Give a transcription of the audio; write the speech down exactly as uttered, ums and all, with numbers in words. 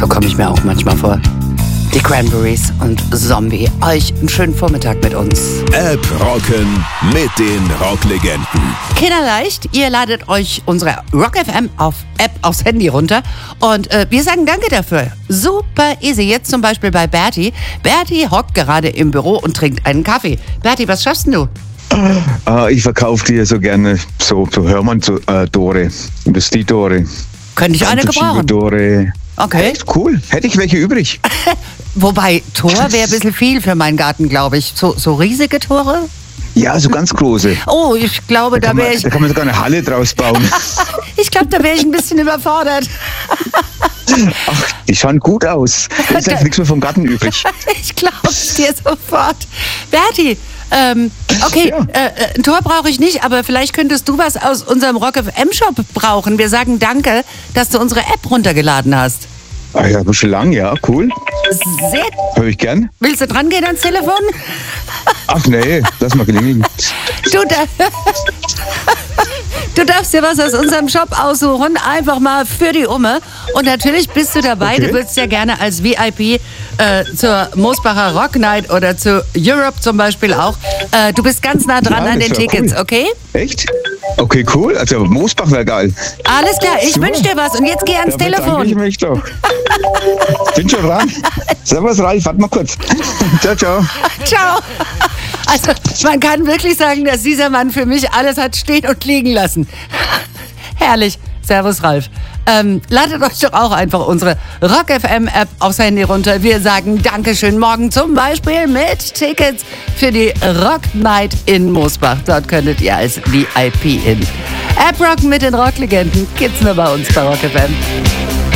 So komme ich mir auch manchmal vor. Die Cranberries und Zombie. Euch einen schönen Vormittag mit uns. App rocken mit den Rocklegenden. Kinderleicht, ihr ladet euch unsere Rock F M auf App aufs Handy runter und äh, wir sagen danke dafür. Super easy. Jetzt zum Beispiel bei Berti. Berti hockt gerade im Büro und trinkt einen Kaffee. Berti, was schaffst denn du? Ah, ich verkaufe dir so gerne so, so Hörmann-Dore, Industrie-Dore. Könnte ich eine gebrauchen? Dore. Okay. Echt cool. Hätte ich welche übrig. Wobei, Tor wäre ein bisschen viel für meinen Garten, glaube ich. So, so riesige Tore? Ja, so ganz große. Oh, ich glaube, da, Da, wäre man, ich... da kann man sogar eine Halle draus bauen. Ich glaube, da wäre ich ein bisschen überfordert. Ach, die schauen gut aus. Da ist jetzt nichts mehr vom Garten übrig. Ich glaube es dir sofort. Berti, ähm, okay, Ja. äh, ein Tor brauche ich nicht, aber vielleicht könntest du was aus unserem Rock F M Shop brauchen. Wir sagen danke, dass du unsere App runtergeladen hast. Ah ja, schon lang, ja, cool. Sehr. Hör ich gern. Willst du dran gehen ans Telefon? Ach nee, lass mal gelingen. Du, da, du darfst dir was aus unserem Shop aussuchen, einfach mal für die Umme. Und natürlich bist du dabei, Okay. du willst ja gerne als V I P äh, zur Moosbacher Rock Night oder zu Europe zum Beispiel auch. Äh, du bist ganz nah dran Ja, an das den wär Tickets, cool. okay? Echt? Okay, cool. Also Moosbach wäre geil. Alles klar, ich Super. wünsche dir was und jetzt geh ans Ja, bedanke ich Telefon. mich doch. Bin schon dran. Servus Ralf, warte mal kurz. Ciao, ciao. Ciao. Also man kann wirklich sagen, dass dieser Mann für mich alles hat stehen und liegen lassen. Herrlich. Servus Ralf. Ähm, ladet euch doch auch einfach unsere Rock F M App aufs Handy runter. Wir sagen Dankeschön morgen zum Beispiel mit Tickets für die Rock Night in Moosbach. Dort könntet ihr als V I P hin. App rocken mit den Rocklegenden gibt's nur bei uns bei Rock F M.